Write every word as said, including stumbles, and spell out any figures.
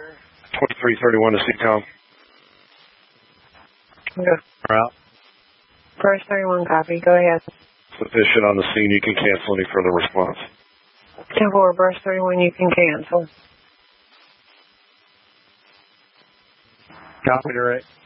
twenty-three thirty-one to C COM. Okay. We're out. Brush thirty-one, copy. Go ahead. Sufficient on the scene. You can cancel any further response. ten four, Brush thirty-one, you can cancel. Copy, direct.